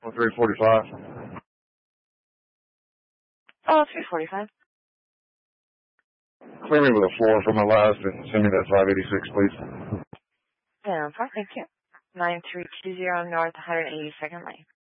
345. Oh, 345. Clear me with a 4 from the last and send me that 586, please. Yeah, thank you. 9320 North 182nd Lane.